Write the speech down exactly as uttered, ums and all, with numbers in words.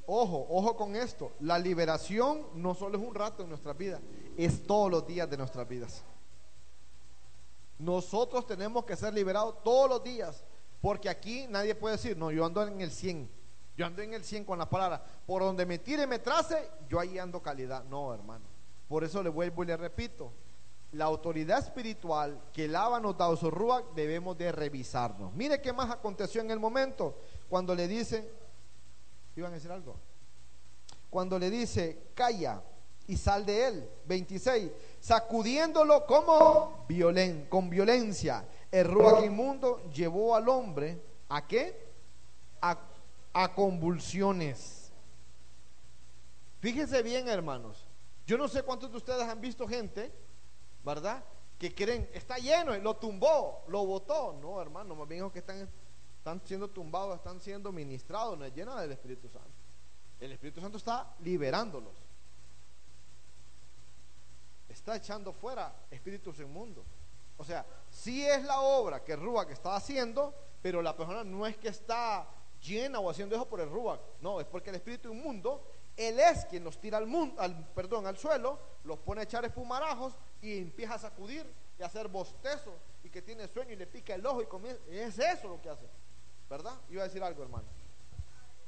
ojo, ojo con esto, la liberación no solo es un rato en nuestras vidas, es todos los días de nuestras vidas. Nosotros tenemos que ser liberados todos los días, porque aquí nadie puede decir, no, yo ando en el cien, yo ando en el cien con la palabra, por donde me tire y me trace, yo ahí ando calidad. No, hermano, por eso le vuelvo y le repito, la autoridad espiritual que el Abba nos da, su Ruach, debemos de revisarnos. Mire qué más aconteció en el momento, cuando le dice, ¿iban a decir algo? Cuando le dice, calla y sal de él. Veintiséis, sacudiéndolo como violen, con violencia, el Ruach inmundo llevó al hombre, ¿a qué? A, a convulsiones. Fíjense bien, hermanos, yo no sé cuántos de ustedes han visto gente, ¿verdad?, que creen, está lleno, lo tumbó, lo botó. No, hermano, más bien es que están, están siendo tumbados, están siendo ministrados, no es llena del Espíritu Santo. El Espíritu Santo está liberándolos, está echando fuera espíritus inmundos. O sea, sí es la obra que el Ruach está haciendo, pero la persona no es que está llena o haciendo eso por el Ruach, no, es porque el espíritu inmundo, él es quien los tira al mundo, al, perdón, al suelo, los pone a echar espumarajos y empieza a sacudir y a hacer bostezo, y que tiene sueño y le pica el ojo y comienza. Es eso lo que hace, ¿verdad? Iba a decir algo, hermano.